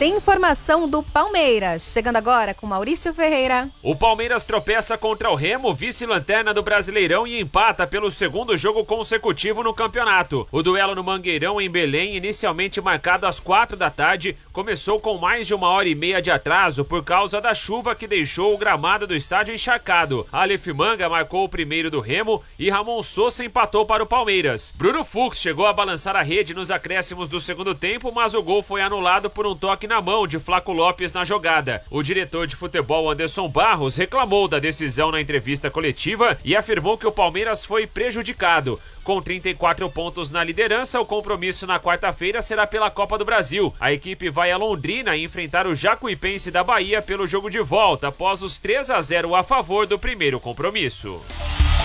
tem informação do Palmeiras. Chegando agora com Maurício Ferreira. O Palmeiras tropeça contra o Remo, vice-lanterna do Brasileirão, e empata pelo segundo jogo consecutivo no campeonato. O duelo no Mangueirão, em Belém, inicialmente marcado às 4 da tarde, começou com mais de 1h30 de atraso por causa da chuva que deixou o gramado do estádio encharcado. Aleph Manga marcou o primeiro do Remo e Ramon Sousa empatou para o Palmeiras. Bruno Fux chegou a balançar a rede nos acréscimos do segundo tempo, mas o gol foi anulado por um toque na mão de Flaco Lopes na jogada. O diretor de futebol Anderson Barros reclamou da decisão na entrevista coletiva e afirmou que o Palmeiras foi prejudicado. Com 34 pontos na liderança, o compromisso na quarta-feira será pela Copa do Brasil. A equipe vai a Londrina enfrentar o Jacuipense da Bahia pelo jogo de volta, após os 3-0 a favor do primeiro compromisso.